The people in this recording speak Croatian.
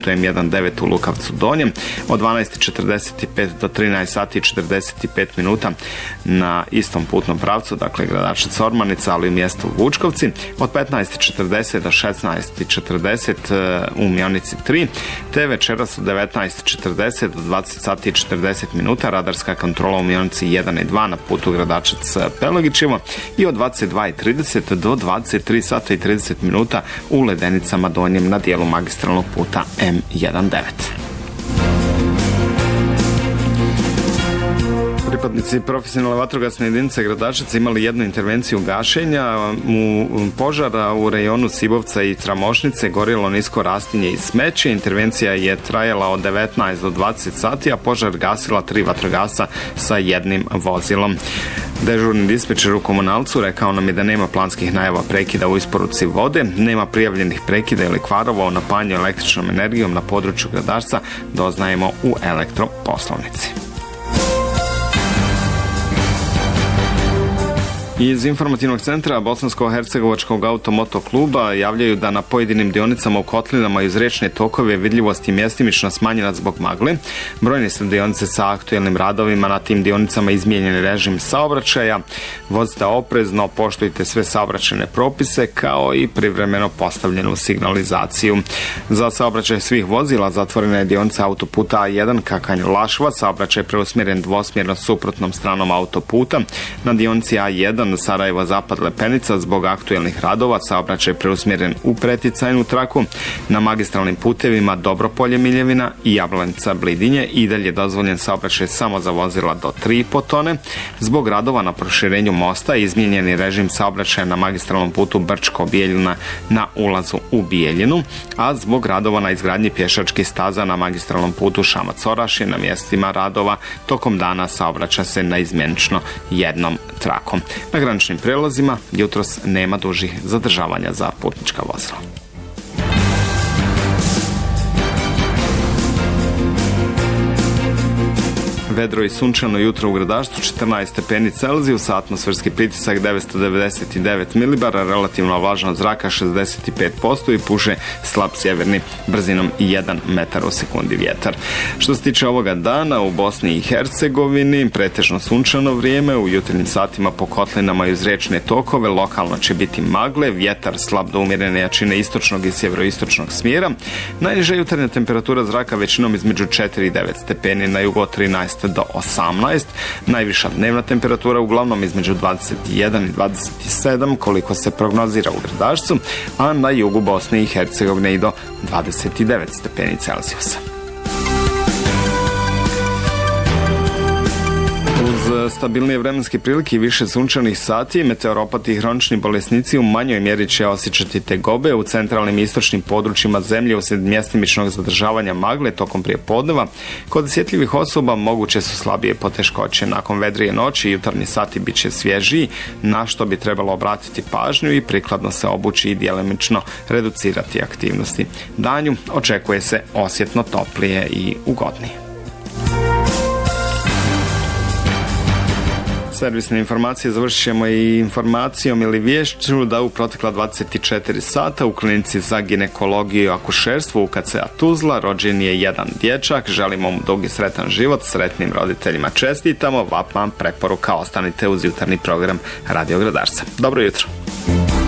M19 u Lukavcu Donjem od 12:45 do 13 sati i 45 minuta na istom putnom pravcu, dakle Gradačac Ormanica, ali u mjestu Vučkovci, od 15:40 do 16:40 u Mionici 3, te večeras od 19:40 do 20 sati i 40 minuta radarska kontrola u Mionici 1 i 2 na putu Gradačac Pelagićevo i od 22:30 do 23 sata i 30 minuta u Ledenicama Donjem na dijelu magistralnog puta M19. Pripadnici profesionalne vatrogasne jedinice Gradačac imali jednu intervenciju gašenja u požara u rejonu Sibovca i Tramošnice, gorjelo nisko rastinje i smeće. Intervencija je trajala od 19 do 20 sati, a požar gasila 3 vatrogasca sa jednim vozilom. Dežurni dispečer u Komunalcu rekao nam je da nema planskih najava prekida u isporuci vode, nema prijavljenih prekida ili kvarova u napajanju električnom energijom na području Gradačca, doznajemo u elektroposlovnici. Iz informativnog centra Bosansko-hercegovačkog automoto kluba javljaju da na pojedinim dionicama u kotlinama iz riječne tokove vidljivost je mjestimično smanjena zbog magle. Brojne su dionice sa aktuelnim radovima, na tim dionicama izmijenjen režim saobraćaja. Vozite oprezno, poštujte sve saobraćajne propise kao i privremeno postavljenu signalizaciju. Za saobraćaj svih vozila zatvorena je dionica autoputa A1 Kakanj-Lašva, saobraćaj preusmjeren dvosmjerno suprotnom stranom autoputa. Na dionici A1 Sarajevo Zapad Lepenica zbog aktuelnih radova saobraćaj preusmjeren u preticajnu traku. Na magistralnim putevima Dobropolje Miljevina i Jablanica Blidinje i dalje dozvoljen saobraćaj samo za vozila do 3,5 tone. Zbog radova na proširenju mosta izmijenjen je režim saobraćaja na magistralnom putu Brčko-Bijeljina na ulazu u Bijeljinu, a zbog radova na izgradnji pješačkih staza na magistralnom putu Šamac-Orašje na mjestima radova tokom dana saobraća se naizmjenično jednom trakom. Na graničnim prelazima jutros nema dužih zadržavanja za putnička vozila. Vedro i sunčano jutro u Gradačcu, 14 stepeni Celzijusa, atmosferski pritisak 999 milibara, relativna vlažnost zraka 65% i puše slab sjeverni brzinom 1 metar u sekundi vjetar. Što se tiče ovoga dana u Bosni i Hercegovini, pretežno sunčano vrijeme, u jutarnjim satima po kotlinama i uz riječne tokove, lokalno će biti magle, vjetar slab do umjerene jačine istočnog i sjeveroistočnog smjera. Najniža jutarnja temperatura zraka većinom između 4 i 9 stepeni, na jugu od 13 do 18, najviša dnevna temperatura uglavnom između 21 i 27 koliko se prognozira u Gradačcu, a na jugu Bosne i Hercegovine i do 29 stepeni Celzijusa. Uz stabilnije vremenske prilike i više sunčanih sati, meteoropati i hronični bolesnici u manjoj mjeri će osjećati tegobe u centralnim i istočnim područjima zemlje uslijed mjestimičnog zadržavanja magle tokom prijepodneva. Kod osjetljivih osoba moguće su slabije poteškoće. Nakon vedrije noći jutarnji sati bit će svježiji, na što bi trebalo obratiti pažnju i prikladno se obući i djelomično reducirati aktivnosti. Danju očekuje se osjetno toplije i ugodnije. Servisne informacije završit ćemo i informacijom ili viješću da u protekla 24 sata u klinici za ginekologiju i akušerstvo UKC-a Tuzla rođen je jedan dječak. Želimo mu dugi sretan život, sretnim roditeljima čestitamo. Vap vam preporuka, ostanite uz jutarnji program Radio Gradačca. Dobro jutro.